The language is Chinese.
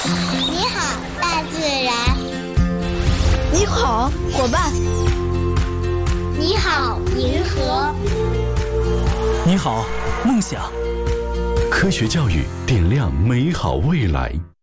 你好，大自然。 你好，伙伴。 你好，银河。 你好，梦想。 科学教育点亮美好未来。